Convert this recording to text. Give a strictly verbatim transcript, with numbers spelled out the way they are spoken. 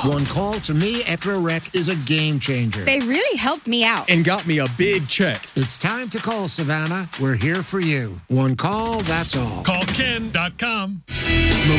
One call to me after a wreck is a game changer. They really helped me out. And got me a big check. It's time to call, Savannah. We're here for you. One call, that's all. Call Ken dot com.